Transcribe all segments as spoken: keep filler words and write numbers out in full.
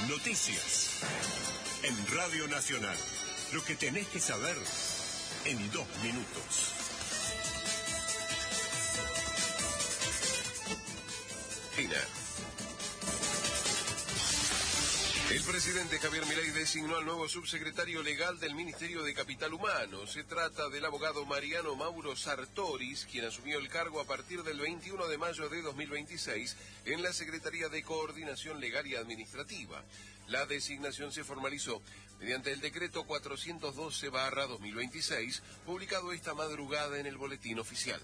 Noticias en Radio Nacional. Lo que tenés que saber en dos minutos. China. El presidente Javier Milei designó al nuevo subsecretario legal del Ministerio de Capital Humano. Se trata del abogado Mariano Mauro Sartoris, quien asumió el cargo a partir del veintiuno de mayo de dos mil veintiséis en la Secretaría de Coordinación Legal y Administrativa. La designación se formalizó mediante el decreto cuatrocientos doce barra dos mil veintiséis, publicado esta madrugada en el Boletín Oficial.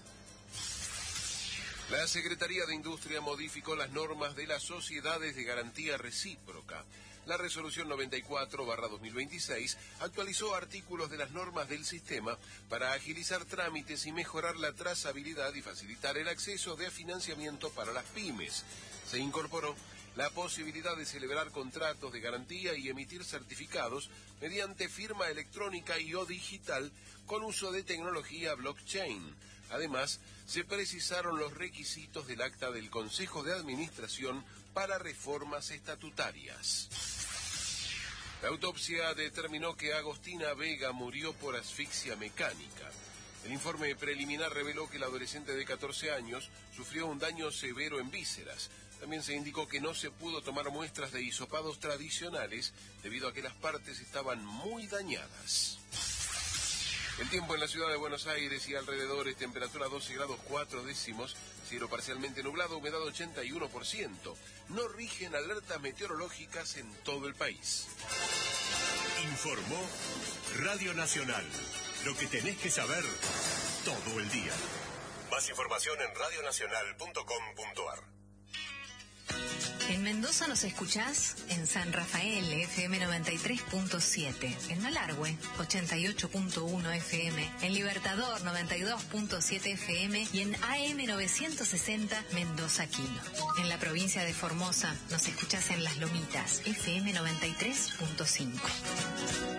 La Secretaría de Industria modificó las normas de las sociedades de garantía recíproca. La resolución noventa y cuatro barra dos mil veintiséis actualizó artículos de las normas del sistema para agilizar trámites y mejorar la trazabilidad y facilitar el acceso de financiamiento para las pymes. Se incorporó la posibilidad de celebrar contratos de garantía y emitir certificados mediante firma electrónica y o digital con uso de tecnología blockchain. Además, se precisaron los requisitos del acta del Consejo de Administración para reformas estatutarias. La autopsia determinó que Agostina Vega murió por asfixia mecánica. El informe preliminar reveló que la adolescente de catorce años sufrió un daño severo en vísceras. También se indicó que no se pudo tomar muestras de hisopados tradicionales debido a que las partes estaban muy dañadas. El tiempo en la ciudad de Buenos Aires y alrededores, temperatura doce grados cuatro décimos, cielo parcialmente nublado, humedad ochenta y uno por ciento. No rigen alertas meteorológicas en todo el país. Informó Radio Nacional. Lo que tenés que saber todo el día. Más información en radio nacional punto com punto a r. En Mendoza nos escuchás en San Rafael, F M noventa y tres punto siete, en Malargüe, ochenta y ocho punto uno F M, en Libertador, noventa y dos punto siete F M y en A M novecientos sesenta Mendoza Kilo. En la provincia de Formosa nos escuchás en Las Lomitas, F M noventa y tres punto cinco.